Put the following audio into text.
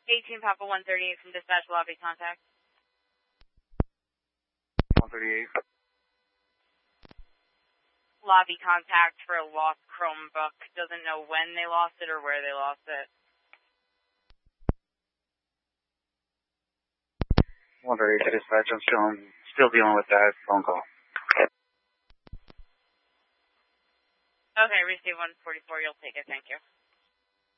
18 Papa 138 from dispatch lobby contact. 138. Lobby contact for a lost Chromebook. Doesn't know when they lost it or where they lost it. 138 to dispatch. I'm still dealing with that phone call. Okay, receive 144. You'll take it. Thank you.